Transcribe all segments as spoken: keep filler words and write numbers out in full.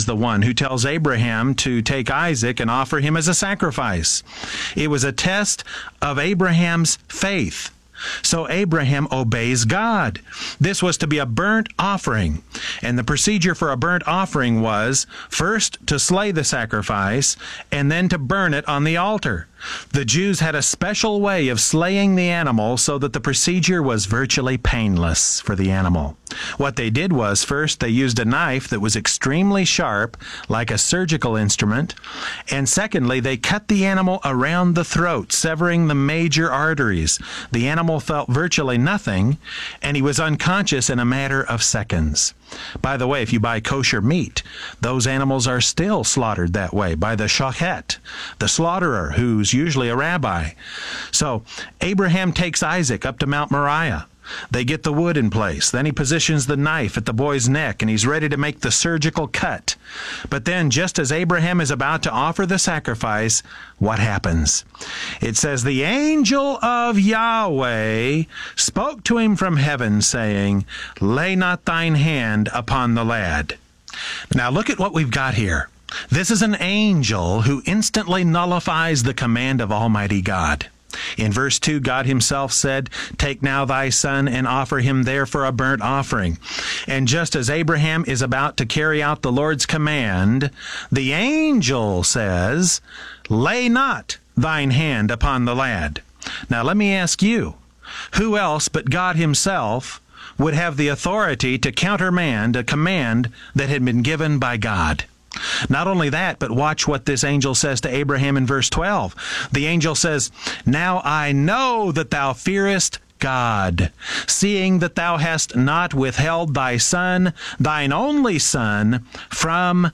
is the one who tells Abraham to take Isaac and offer him as a sacrifice. It was a test of Abraham's faith. So Abraham obeys God. This was to be a burnt offering. And the procedure for a burnt offering was first to slay the sacrifice and then to burn it on the altar. The Jews had a special way of slaying the animal so that the procedure was virtually painless for the animal. What they did was, first, they used a knife that was extremely sharp, like a surgical instrument, and secondly, they cut the animal around the throat, severing the major arteries. The animal felt virtually nothing, and he was unconscious in a matter of seconds. By the way, if you buy kosher meat, those animals are still slaughtered that way by the shochet, the slaughterer, who's usually a rabbi. So Abraham takes Isaac up to Mount Moriah. They get the wood in place. Then he positions the knife at the boy's neck, and he's ready to make the surgical cut. But then, just as Abraham is about to offer the sacrifice, what happens? It says, the angel of Yahweh spoke to him from heaven, saying, lay not thine hand upon the lad. Now look at what we've got here. This is an angel who instantly nullifies the command of Almighty God. In verse two, God himself said, take now thy son and offer him there for a burnt offering. And just as Abraham is about to carry out the Lord's command, the angel says, lay not thine hand upon the lad. Now let me ask you, who else but God himself would have the authority to countermand a command that had been given by God? Not only that, but watch what this angel says to Abraham in verse twelve. The angel says, now I know that thou fearest God, seeing that thou hast not withheld thy son, thine only son, from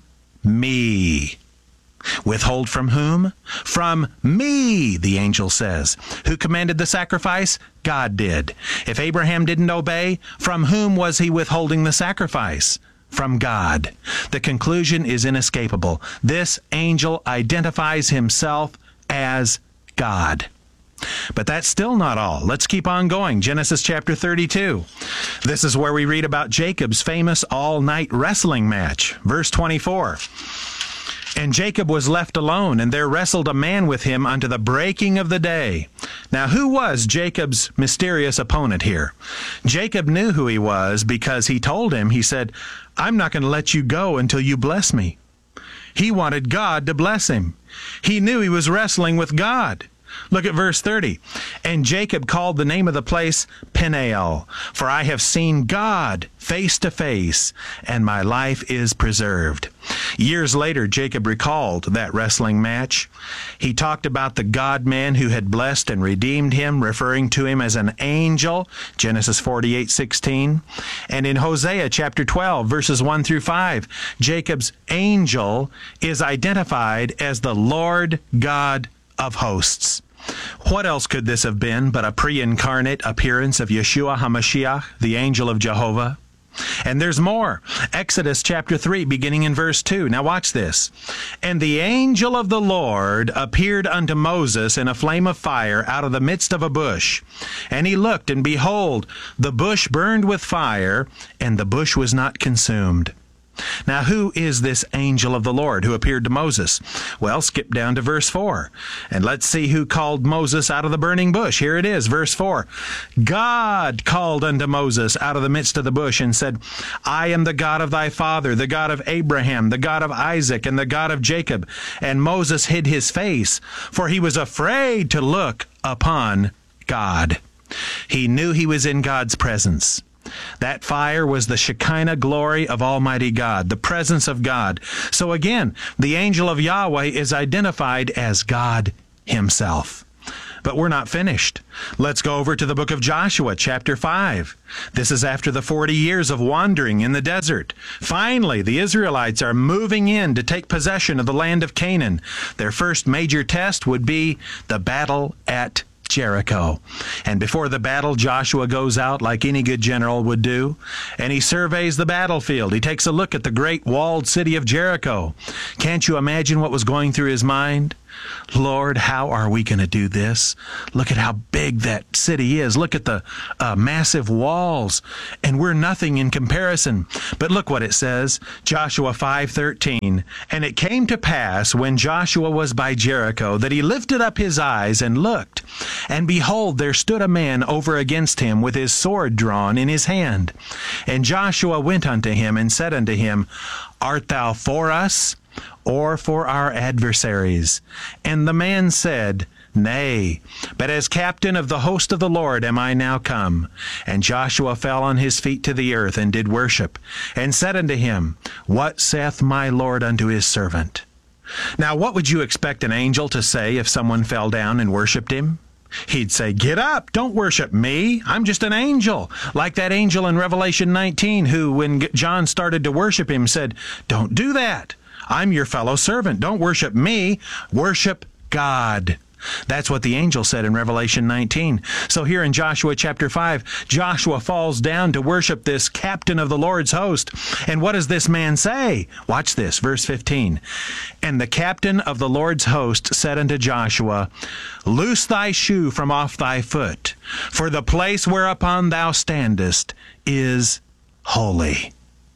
me. Withhold from whom? From me, the angel says. Who commanded the sacrifice? God did. If Abraham didn't obey, from whom was he withholding the sacrifice? From God. The conclusion is inescapable. This angel identifies himself as God. But that's still not all. Let's keep on going. Genesis chapter thirty-two. This is where we read about Jacob's famous all-night wrestling match. Verse twenty-four. And Jacob was left alone, and there wrestled a man with him unto the breaking of the day. Now, who was Jacob's mysterious opponent here? Jacob knew who he was because he told him, he said, I'm not going to let you go until you bless me. He wanted God to bless him. He knew he was wrestling with God. Look at verse thirty. And Jacob called the name of the place Peniel, for I have seen God face to face, and my life is preserved. Years later, Jacob recalled that wrestling match. He talked about the God-man who had blessed and redeemed him, referring to him as an angel, Genesis forty-eight sixteen. And in Hosea chapter twelve, verses one through five, Jacob's angel is identified as the Lord God of hosts. What else could this have been but a pre-incarnate appearance of Yeshua HaMashiach, the angel of Jehovah? And there's more. Exodus chapter three, beginning in verse two. Now watch this. And the angel of the Lord appeared unto Moses in a flame of fire out of the midst of a bush. And he looked, and behold, the bush burned with fire, and the bush was not consumed. Now, who is this angel of the Lord who appeared to Moses? Well, skip down to verse four, and let's see who called Moses out of the burning bush. Here it is, verse four. God called unto Moses out of the midst of the bush and said, I am the God of thy father, the God of Abraham, the God of Isaac, and the God of Jacob. And Moses hid his face, for he was afraid to look upon God. He knew he was in God's presence. That fire was the Shekinah glory of Almighty God, the presence of God. So again, the angel of Yahweh is identified as God himself. But we're not finished. Let's go over to the book of Joshua, chapter five. This is after the forty years of wandering in the desert. Finally, the Israelites are moving in to take possession of the land of Canaan. Their first major test would be the battle at Jericho. And before the battle, Joshua goes out like any good general would do, and he surveys the battlefield. He takes a look at the great walled city of Jericho. Can't you imagine what was going through his mind? Lord, how are we going to do this? Look at how big that city is. Look at the uh, massive walls, and we're nothing in comparison. But look what it says, Joshua five thirteen. And it came to pass, when Joshua was by Jericho, that he lifted up his eyes and looked, and behold, there stood a man over against him with his sword drawn in his hand. And Joshua went unto him and said unto him, Art thou for us, or for our adversaries? And the man said, Nay, but as captain of the host of the Lord am I now come. And Joshua fell on his feet to the earth, and did worship, and said unto him, What saith my Lord unto his servant? Now, what would you expect an angel to say if someone fell down and worshipped him? He'd say, Get up, don't worship me. I'm just an angel. Like that angel in Revelation nineteen who, when John started to worship him, said, Don't do that. I'm your fellow servant. Don't worship me. Worship God. That's what the angel said in Revelation nineteen. So here in Joshua chapter five, Joshua falls down to worship this captain of the Lord's host. And what does this man say? Watch this, verse fifteen. And the captain of the Lord's host said unto Joshua, Loose thy shoe from off thy foot, for the place whereupon thou standest is holy.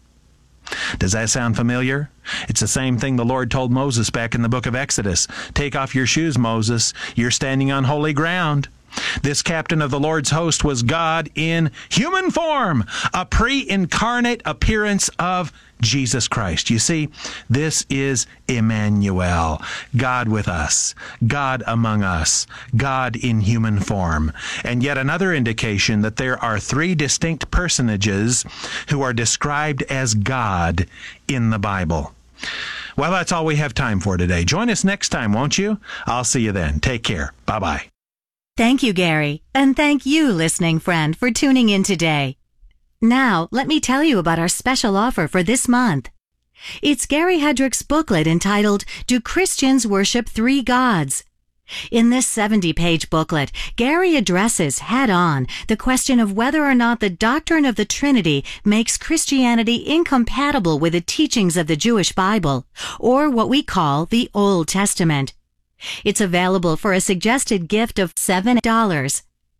Does that sound familiar? It's the same thing the Lord told Moses back in the book of Exodus. Take off your shoes, Moses. You're standing on holy ground. This captain of the Lord's host was God in human form, a pre-incarnate appearance of Jesus Christ. You see, this is Emmanuel, God with us, God among us, God in human form. And yet another indication that there are three distinct personages who are described as God in the Bible. Well, that's all we have time for today. Join us next time, won't you? I'll see you then. Take care. Bye-bye. Thank you, Gary. And thank you, listening friend, for tuning in today. Now, let me tell you about our special offer for this month. It's Gary Hedrick's booklet entitled, Do Christians Worship Three Gods? In this seventy-page booklet, Gary addresses head-on the question of whether or not the doctrine of the Trinity makes Christianity incompatible with the teachings of the Jewish Bible, or what we call the Old Testament. It's available for a suggested gift of seven dollars.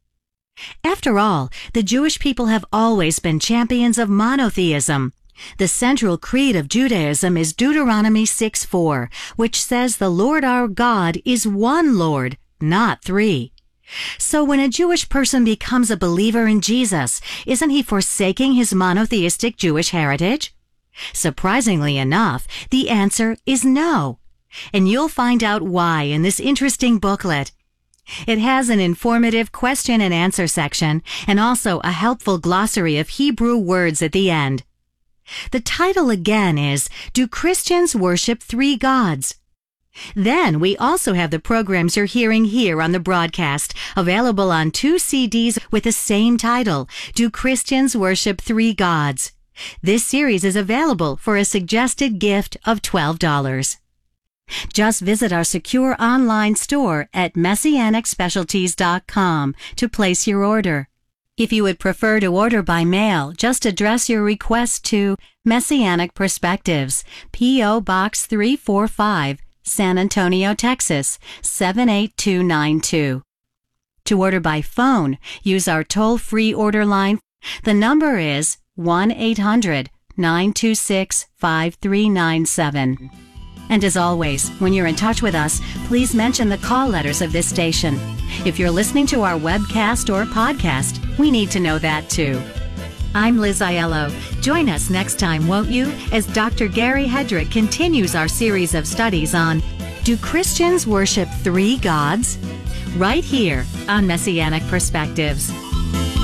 After all, the Jewish people have always been champions of monotheism. The central creed of Judaism is Deuteronomy six four, which says the Lord our God is one Lord, not three. So when a Jewish person becomes a believer in Jesus, isn't he forsaking his monotheistic Jewish heritage? Surprisingly enough, the answer is no. And you'll find out why in this interesting booklet. It has an informative question and answer section and also a helpful glossary of Hebrew words at the end. The title again is, Do Christians Worship Three Gods? Then we also have the programs you're hearing here on the broadcast, available on two C Ds with the same title, Do Christians Worship Three Gods? This series is available for a suggested gift of twelve dollars. Just visit our secure online store at messianic specialties dot com to place your order. If you would prefer to order by mail, just address your request to Messianic Perspectives, P O Box three forty-five, San Antonio, Texas, seven eight two nine two. To order by phone, use our toll-free order line. The number is one eight hundred nine two six five three nine seven. And as always, when you're in touch with us, please mention the call letters of this station. If you're listening to our webcast or podcast, we need to know that too. I'm Liz Aiello. Join us next time, won't you, as Doctor Gary Hedrick continues our series of studies on Do Christians Worship Three Gods? Right here on Messianic Perspectives.